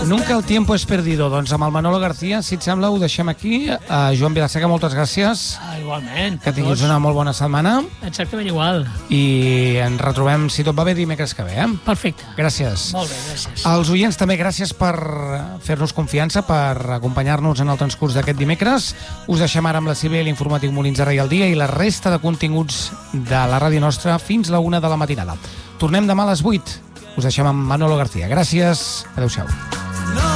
Nunca el tiempo es perdido. Doncs amb el Manolo García, si et sembla, ho deixem aquí. Joan Vilaseca, moltes gràcies. Igualment. Que tinguis una molt bona setmana. Exactament igual. I ens retrobem, si tot va bé, dimecres que ve. Perfecte. Gràcies. Molt bé, gràcies. Als oients també gràcies per fer-nos confiança, per acompanyar-nos en el transcurs d'aquest dimecres. Us deixem ara amb la CIBE, l'informatiu Molins de Rei al dia i la resta de continguts de la ràdio nostra fins la 1 de la matinada. Tornem demà a les 8. Us deixem amb Manolo García. Gràcies. Adéu-siau.